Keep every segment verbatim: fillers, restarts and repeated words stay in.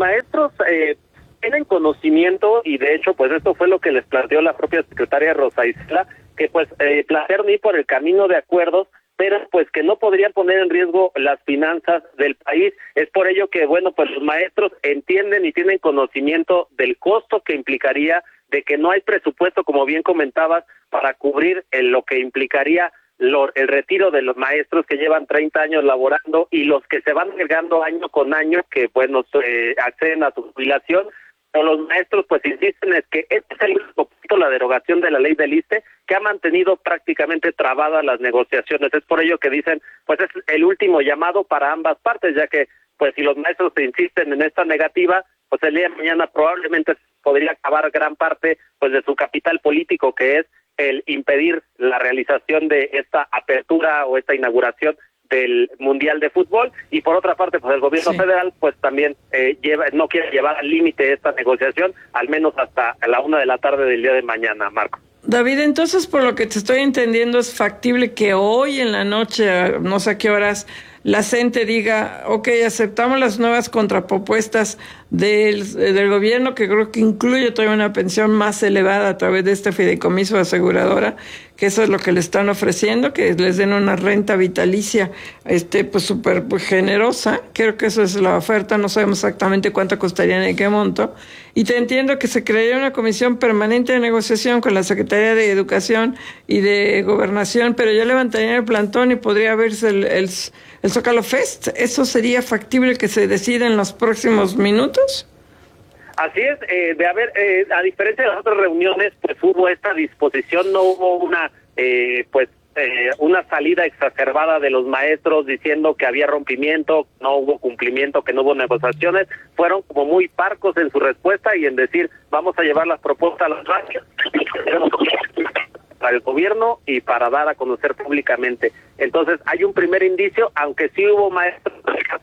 maestros eh, tienen conocimiento, y de hecho pues esto fue lo que les planteó la propia secretaria Rosa Isela, que pues eh, plantearon ir por el camino de acuerdos, pero pues que no podrían poner en riesgo las finanzas del país. Es por ello que, bueno, pues los maestros entienden y tienen conocimiento del costo que implicaría, de que no hay presupuesto, como bien comentabas, para cubrir el, lo que implicaría lo, el retiro de los maestros que llevan treinta años laborando y los que se van agregando año con año, que bueno, eh, acceden a su jubilación. Pero los maestros pues insisten es que este es el único punto, la derogación de la ley del ISSSTE, que ha mantenido prácticamente trabadas las negociaciones. Es por ello que dicen, pues es el último llamado para ambas partes, ya que pues si los maestros insisten en esta negativa, pues el día de mañana probablemente podría acabar gran parte pues de su capital político, que es el impedir la realización de esta apertura o esta inauguración del Mundial de Fútbol. Y por otra parte, pues el gobierno sí. federal pues también eh, lleva no quiere llevar al límite esta negociación, al menos hasta la una de la tarde del día de mañana, Marco. David, entonces por lo que te estoy entendiendo es factible que hoy en la noche, no sé a qué horas, la CENTE diga, ok, aceptamos las nuevas contrapropuestas del, del gobierno, que creo que incluye todavía una pensión más elevada a través de este fideicomiso aseguradora, que eso es lo que le están ofreciendo, que les den una renta vitalicia este pues súper pues, generosa. Creo que eso es la oferta, no sabemos exactamente cuánto costaría ni qué monto. Y te entiendo que se crearía una comisión permanente de negociación con la Secretaría de Educación y de Gobernación, pero yo levantaría el plantón y podría verse el, el, el Zócalo Fest. ¿Eso sería factible que se decida en los próximos minutos? Así es, eh, de haber, eh, a diferencia de las otras reuniones, pues hubo esta disposición, no hubo una, eh, pues, eh, una salida exacerbada de los maestros diciendo que había rompimiento, no hubo cumplimiento, que no hubo negociaciones. Fueron como muy parcos en su respuesta y en decir, vamos a llevar las propuestas a las radios para el gobierno y para dar a conocer públicamente. Entonces, hay un primer indicio, aunque sí hubo maestros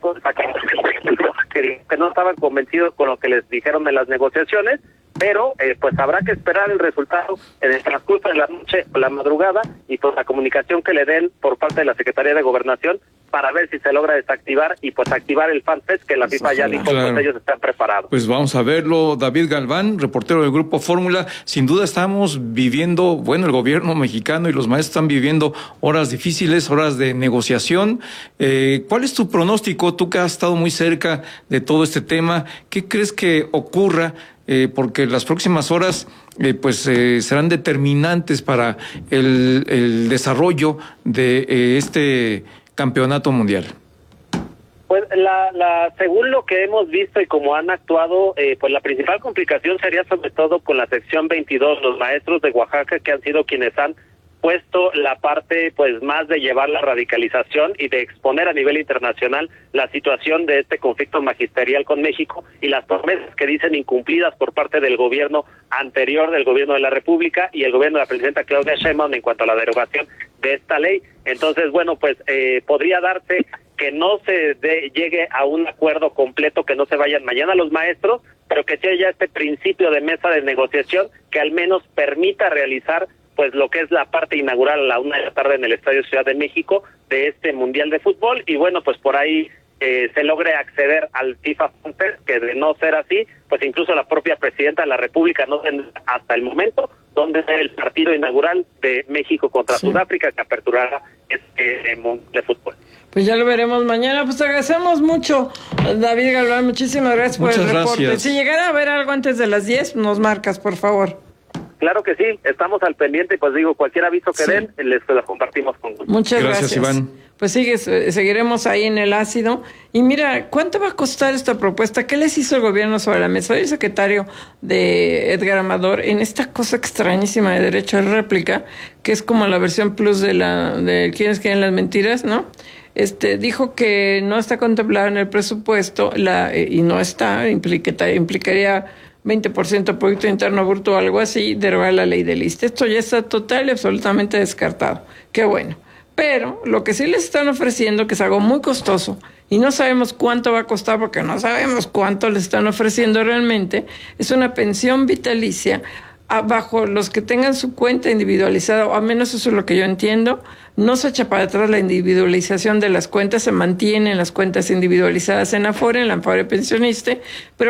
que no estaban convencidos con lo que les dijeron en las negociaciones, pero eh, pues habrá que esperar el resultado en el transcurso de la noche o la madrugada, y pues la comunicación que le den por parte de la Secretaría de Gobernación para ver si se logra desactivar y pues activar el FanFest, que la pues FIFA ya dijo, claro. Pues ellos están preparados. Pues vamos a verlo. David Galván, reportero del Grupo Fórmula. Sin duda estamos viviendo, bueno, el gobierno mexicano y los maestros están viviendo horas difíciles, horas de negociación. Eh, ¿Cuál es tu pronóstico? Tú que has estado muy cerca de todo este tema, ¿qué crees que ocurra? Eh, porque las próximas horas eh, pues eh, serán determinantes para el, el desarrollo de eh, este campeonato mundial. Pues la, la, según lo que hemos visto y como han actuado, eh, pues la principal complicación sería sobre todo con la sección veintidós, los maestros de Oaxaca, que han sido quienes han puesto la parte pues más de llevar la radicalización y de exponer a nivel internacional la situación de este conflicto magisterial con México y las promesas que dicen incumplidas por parte del gobierno anterior, del gobierno de la República y el gobierno de la presidenta Claudia Sheinbaum en cuanto a la derogación de esta ley. Entonces, bueno, pues eh, podría darse que no se de, llegue a un acuerdo completo, que no se vayan mañana los maestros, pero que sea ya este principio de mesa de negociación que al menos permita realizar pues lo que es la parte inaugural a la una de la tarde en el Estadio Ciudad de México de este Mundial de Fútbol, y bueno, pues por ahí eh, se logre acceder al FIFA FanFest, que de no ser así, pues incluso la propia presidenta de la República no tendrá hasta el momento donde ser el partido inaugural de México contra sí. Sudáfrica, que aperturará este Mundial de Fútbol. Pues ya lo veremos mañana. Pues te agradecemos mucho, David Galván, muchísimas gracias Muchas por el reporte. Gracias. Si llegara a ver algo antes de las diez, nos marcas, por favor. Claro que sí, estamos al pendiente, pues digo, cualquier aviso que sí. den, les lo compartimos con gusto. Muchas gracias, gracias Iván. Pues sigue, seguiremos ahí en el ácido. Y mira, ¿cuánto va a costar esta propuesta? ¿Qué les hizo el gobierno sobre la mesa? Soy el secretario de Edgar Amador en esta cosa extrañísima de derecho a réplica, que es como la versión plus de la de quienes quieren las mentiras, ¿no? Este dijo que no está contemplado en el presupuesto, la y no está, implica, implicaría veinte por ciento de Producto Interno Bruto o algo así, derogar la ley del ISSSTE. Esto ya está total y absolutamente descartado. Qué bueno. Pero lo que sí les están ofreciendo, que es algo muy costoso, y no sabemos cuánto va a costar porque no sabemos cuánto les están ofreciendo realmente, es una pensión vitalicia bajo los que tengan su cuenta individualizada, o al menos eso es lo que yo entiendo. No se echa para atrás la individualización de las cuentas, se mantienen las cuentas individualizadas en Afore, en la Afore Pensioniste, pero